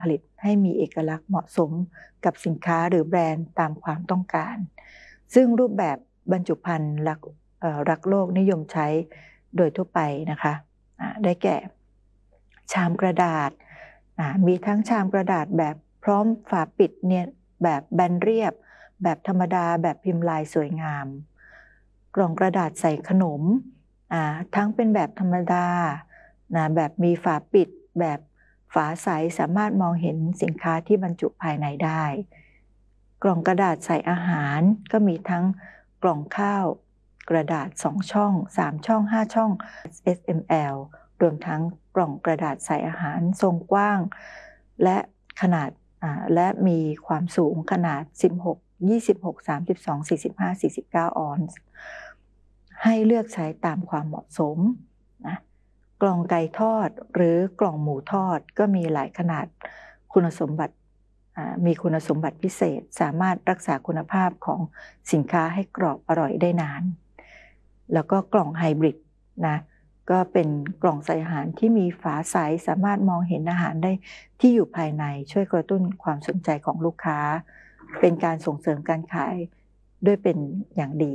ผลิตให้มีเอกลักษณ์เหมาะสมกับสินค้าหรือแบรนด์ตามความต้องการซึ่งรูปแบบบรรจุภัณฑ์รักโลกนิยมใช้โดยทั่วไปนะคะได้แก่ชามกระดาษมีทั้งชามกระดาษแบบพร้อมฝาปิดเนี่ยแบบแบนเรียบแบบธรรมดาแบบพิมพ์ลายสวยงามกล่องกระดาษใส่ขนมทั้งเป็นแบบธรรมดาแบบมีฝาปิดแบบฝาใสสามารถมองเห็นสินค้าที่บรรจุภายในได้กล่องกระดาษใส่อาหารก็มีทั้งกล่องข้าวกระดาษ2ช่อง3ช่อง5ช่อง SML รวมทั้งกล่องกระดาษใส่อาหารทรงกว้างและขนาดและมีความสูงขนาด16 26 32 45 49ออนซ์ให้เลือกใช้ตามความเหมาะสมนะกล่องไก่ทอดหรือกล่องหมูทอดก็มีหลายขนาดคุณสมบัติมีคุณสมบัติพิเศษสามารถรักษาคุณภาพของสินค้าให้กรอบอร่อยได้นานแล้วก็กล่องไฮบริดนะก็เป็นกล่องใส่อาหารที่มีฝาใสสามารถมองเห็นอาหารได้ที่อยู่ภายในช่วยกระตุ้นความสนใจของลูกค้าเป็นการส่งเสริมการขายด้วยเป็นอย่างดี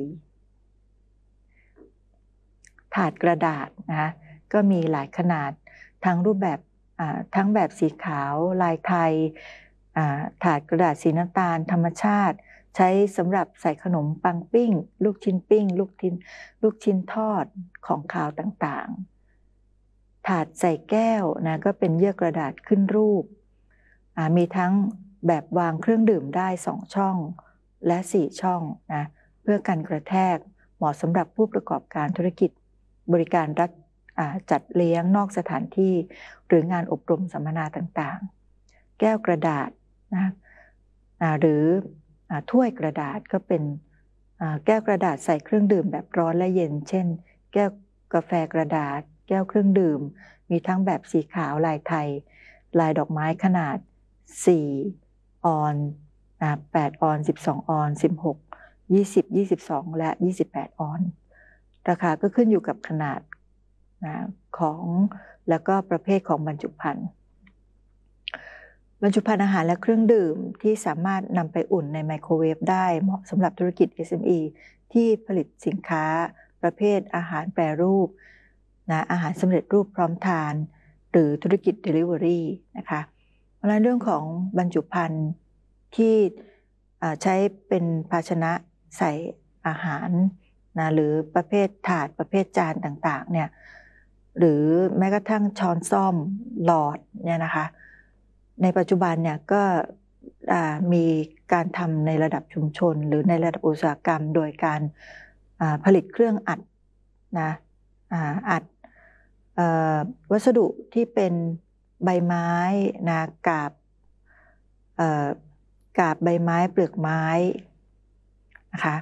ถาดกระดาษนะคะก็มีหลายขนาดทั้งรูปแบบทั้งแบบสีขาวลายไทยถาดกระดาษสีน้ำตาลธรรมชาติใช้สำหรับใส่ขนมปังปิ้งลูกชิ้นปิ้งลูกชิ้นทอดของขาวต่างๆถาดใส่แก้วนะก็เป็นเยื่อกระดาษขึ้นรูปมีทั้งแบบวางเครื่องดื่มได้2ช่องและ4ช่องนะเพื่อกันกระแทกเหมาะสำหรับผู้ประกอบการธุรกิจบริการรัฐจัดเลี้ยงนอกสถานที่หรืองานอบรมสัมมนาต่างๆแก้วกระดาษนะหรือถ้วยกระดาษก็เป็นแก้วกระดาษใส่เครื่องดื่มแบบร้อนและเย็นเช่นแก้วกาแฟกระดาษแก้วเครื่องดื่มมีทั้งแบบสีขาวลายไทยลายดอกไม้ขนาด4ออน8ออน12ออน16 20 22และ28ออนราคาก็ขึ้นอยู่กับขนาดของแล้วก็ประเภทของบรรจุภัณฑ์อาหารและเครื่องดื่มที่สามารถนำไปอุ่นในไมโครเวฟได้เหมาะสำหรับธุรกิจ SME ที่ผลิตสินค้าประเภทอาหารแปรรูปอาหารสำเร็จรูปพร้อมทานหรือธุรกิจ Delivery นะคะเพราะฉะนั้นเรื่องของบรรจุภัณฑ์ที่ใช้เป็นภาชนะใส่อาหารหรือประเภทถาดประเภทจานต่างๆเนี่ยหรือแม้กระทั่งช้อนส้อมหลอดเนี่ยนะคะในปัจจุบันเนี่ยก็มีการทำในระดับชุมชนหรือในระดับอุตสาหกรรมโดยการผลิตเครื่องอัดอัดวัสดุที่เป็นใบไม้กาบใบไม้เปลือกไม้นะคะ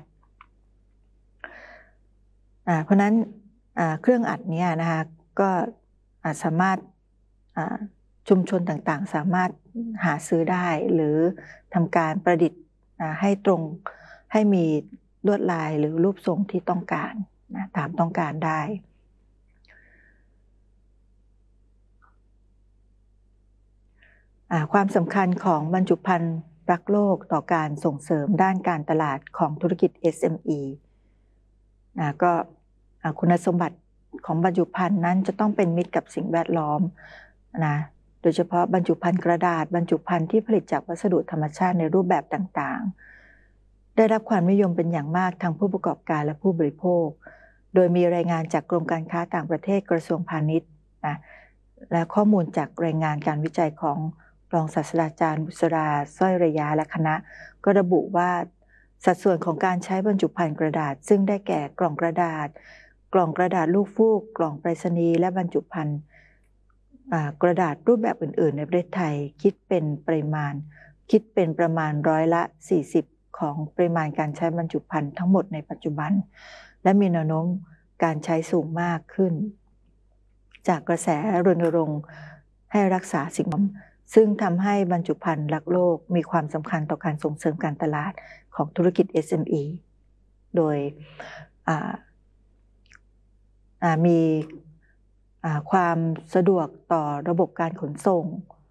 เพราะนั้นเครื่องอัดนี้นะคะก็สามารถชุมชนต่างๆสามารถหาซื้อได้หรือทำการประดิษฐ์ให้ตรงให้มีลวดลายหรือรูปทรงที่ต้องการตามต้องการได้ความสำคัญของบรรจุภัณฑ์รักโลกต่อการส่งเสริมด้านการตลาดของธุรกิจ SME ก็คุณสมบัติของบรรจุภัณฑ์นั้นจะต้องเป็นมิตรกับสิ่งแวดล้อมโดยเฉพาะบรรจุภัณฑ์กระดาษบรรจุภัณฑ์ที่ผลิตจากวัสดุธรรมชาติในรูปแบบต่างๆได้รับความนิยมเป็นอย่างมากทางผู้ประกอบการและผู้บริโภคโดยมีรายงานจากกรมการค้าต่างประเทศกระทรวงพาณิชย์และข้อมูลจากรายงานการวิจัยของรองศาสตราจารย์บุษราสร้อยระยะและคณะก็ระบุว่าสัดส่วนของการใช้บรรจุภัณฑ์กระดาษซึ่งได้แก่กล่องกระดาษลูกฟูกกล่องไปรษณีย์และบรรจุภัณฑ์กระดาษรูปแบบอื่นๆในประเทศไทยคิดเป็นประมาณ40%ของปริมาณการใช้บรรจุภัณฑ์ทั้งหมดในปัจจุบันและมีแนวโน้มการใช้สูงมากขึ้นจากกระแสรณรงค์ให้รักษาสิ่งแวดล้อมซึ่งทำให้บรรจุภัณฑ์รักโลกมีความสำคัญต่อการส่งเสริมการตลาดของธุรกิจ SME โดยมีความสะดวกต่อระบบการขนส่ง